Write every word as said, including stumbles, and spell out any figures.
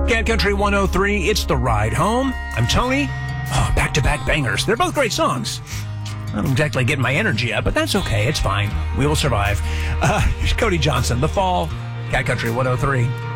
Cat Country one oh three, it's The Ride Home. I'm Tony. Oh, back-to-back bangers. They're both great songs. I don't exactly get my energy up, but that's okay. It's fine. We will survive. Uh, here's Cody Johnson, The Fall, Cat Country one oh three.